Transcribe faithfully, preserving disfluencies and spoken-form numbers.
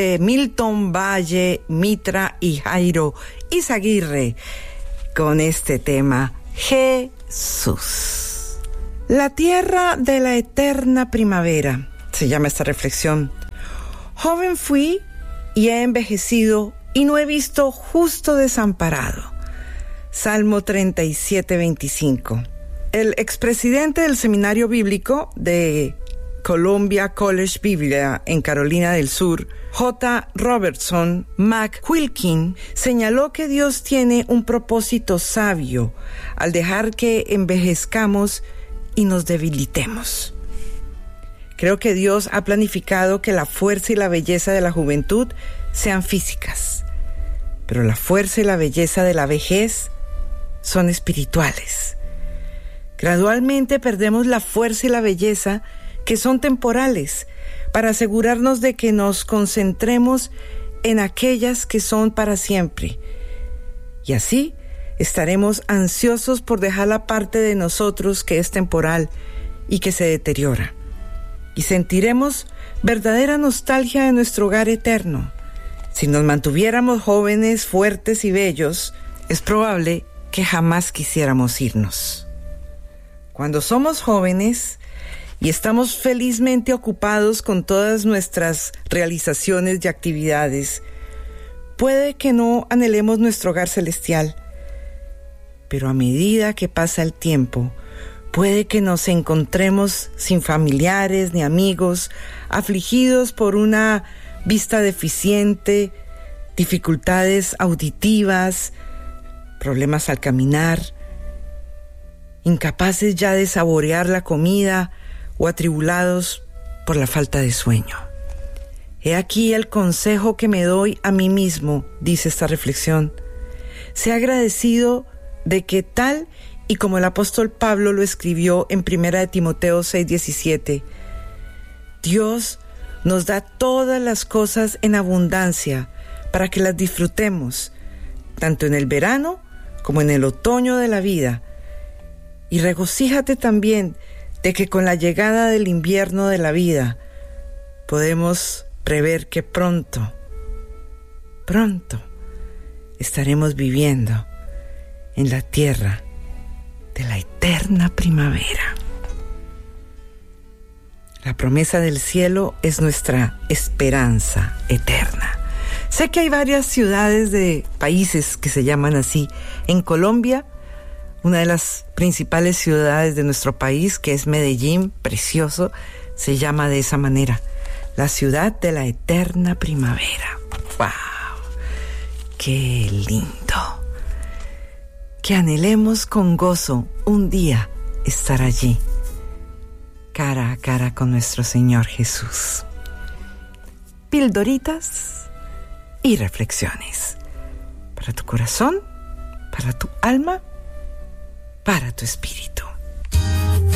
Milton Valle, Mitra y Jairo Izaguirre con este tema, Jesús. La tierra de la eterna primavera, se llama esta reflexión. Joven fui y he envejecido y no he visto justo desamparado. Salmo treinta y siete, veinticinco. El expresidente del Seminario Bíblico de Columbia College Biblia en Carolina del Sur, J. Robertson McQuilkin, señaló que Dios tiene un propósito sabio al dejar que envejezcamos y nos debilitemos. Creo que Dios ha planificado que la fuerza y la belleza de la juventud sean físicas, pero la fuerza y la belleza de la vejez son espirituales. Gradualmente perdemos la fuerza y la belleza que son temporales, para asegurarnos de que nos concentremos en aquellas que son para siempre. Y así estaremos ansiosos por dejar la parte de nosotros que es temporal y que se deteriora. Y sentiremos verdadera nostalgia de nuestro hogar eterno. Si nos mantuviéramos jóvenes, fuertes y bellos, es probable que jamás quisiéramos irnos. Cuando somos jóvenes y estamos felizmente ocupados con todas nuestras realizaciones y actividades, puede que no anhelemos nuestro hogar celestial, pero a medida que pasa el tiempo, puede que nos encontremos sin familiares ni amigos, afligidos por una vista deficiente, dificultades auditivas, problemas al caminar, incapaces ya de saborear la comida o atribulados por la falta de sueño. He aquí el consejo que me doy a mí mismo, dice esta reflexión. Sé agradecido de que tal y como el apóstol Pablo lo escribió en primera de Timoteo seis diecisiete, Dios nos da todas las cosas en abundancia para que las disfrutemos, tanto en el verano como en el otoño de la vida. Y regocíjate también de que con la llegada del invierno de la vida podemos prever que pronto, pronto estaremos viviendo en la tierra de la eterna primavera. La promesa del cielo es nuestra esperanza eterna. Sé que hay varias ciudades de países que se llaman así. En Colombia, una de las principales ciudades de nuestro país, que es Medellín, precioso, se llama de esa manera, la ciudad de la eterna primavera. ¡Wow! ¡Qué lindo! Que anhelemos con gozo un día estar allí, cara a cara con nuestro Señor Jesús. Pildoritas y reflexiones para tu corazón, para tu alma, para tu espíritu.